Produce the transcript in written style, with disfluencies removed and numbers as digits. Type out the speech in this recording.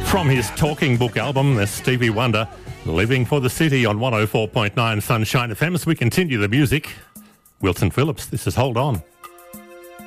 From his Talking Book album, there's Stevie Wonder, Living for the City on 104.9 Sunshine FM. As we continue the music, Wilson Phillips, this is Hold On.